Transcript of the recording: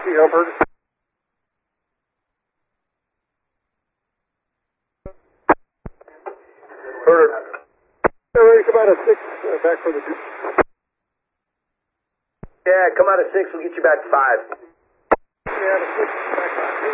Whiskey, Humphrey. Herder. Ready, come out of 6, back for the... Yeah, come out of 6, we'll get you back to 5. Yeah, the 6, back.